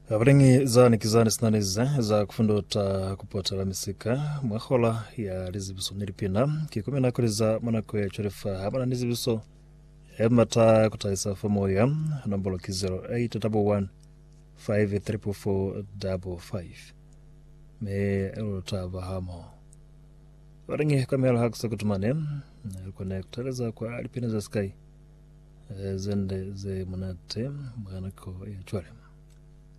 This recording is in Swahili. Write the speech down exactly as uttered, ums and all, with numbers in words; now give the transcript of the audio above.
Abaringi za nikizani sinanize za kufundota kupota la misika mwahola ya lizibiso nilipina kikumina kuliza manako ya chorefa habana nizibiso emata kutaisa famoya nambolo ki zero eight one one five three four five five me elotava hamo abaringi kamela haksa kutumane connectoreza kwa alipina za sky zende ze manate mwanako ya chore.